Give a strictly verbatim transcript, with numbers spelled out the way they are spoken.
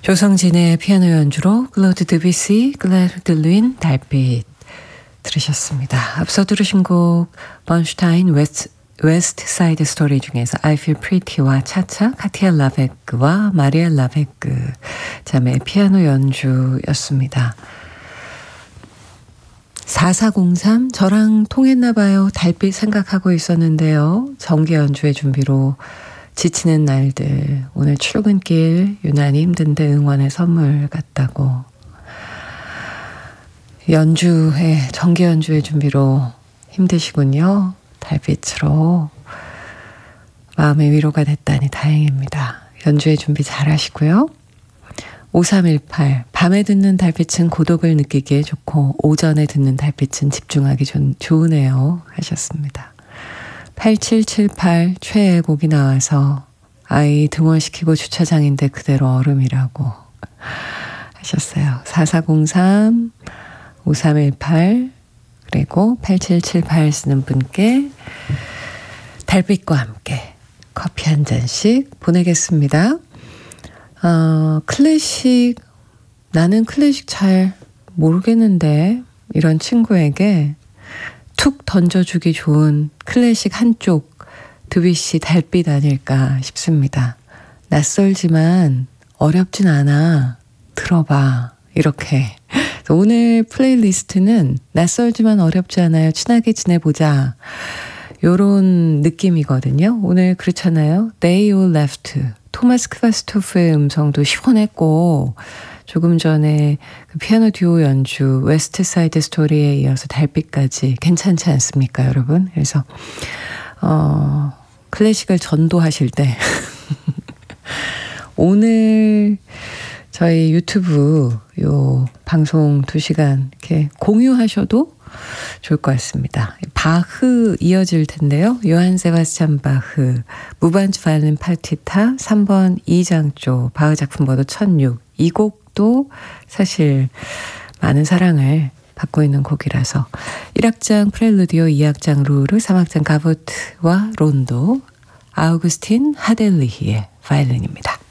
조성진의 피아노 연주로 클로드 드뷔시, 클레르 들루인, 달빛 들으셨습니다. 앞서 들으신 곡 번슈타인 웨스트, 웨스트 사이드 스토리 중에서 I Feel Pretty와 차차, 카티아 라베크와 마리아 라베크 자매의 피아노 연주였습니다. 사사공삼 저랑 통했나봐요. 달빛 생각하고 있었는데요. 정기 연주회 준비로 지치는 날들, 오늘 출근길 유난히 힘든데 응원의 선물 같다고. 연주회, 정기 연주회 준비로 힘드시군요. 달빛으로 마음의 위로가 됐다니 다행입니다. 연주회 준비 잘 하시고요. 오삼일팔 밤에 듣는 달빛은 고독을 느끼기에 좋고 오전에 듣는 달빛은 집중하기 좋, 좋으네요 하셨습니다. 팔칠칠팔 최애 곡이 나와서 아이 등원시키고 주차장인데 그대로 얼음이라고 하셨어요. 사사공삼, 오삼일팔 그리고 팔칠칠팔 쓰는 분께 달빛과 함께 커피 한 잔씩 보내겠습니다. 어, 클래식, 나는 클래식 잘 모르겠는데 이런 친구에게 툭 던져주기 좋은 클래식 한쪽 드뷔시 달빛 아닐까 싶습니다. 낯설지만 어렵진 않아. 들어봐. 이렇게. 오늘 플레이리스트는 낯설지만 어렵지 않아요. 친하게 지내보자. 요런 느낌이거든요. 오늘 그렇잖아요. They All Left. 토마스 크바스토프의 음성도 시원했고 조금 전에 그 피아노 듀오 연주 웨스트 사이드 스토리에 이어서 달빛까지 괜찮지 않습니까, 여러분? 그래서 어, 클래식을 전도하실 때 오늘 저희 유튜브 요 방송 두 시간 이렇게 공유하셔도 좋을 것 같습니다. 바흐 이어질 텐데요. 요한 세바스찬 바흐 무반주 바이올린 파티타 삼 번 이 장조 바흐 작품 번호 천육 이 곡도 사실 많은 사랑을 받고 있는 곡이라서 일 악장 프렐루디오, 이 악장 루르, 삼 악장 가보트와 론도, 아우구스틴 하델리히의 바이올린입니다.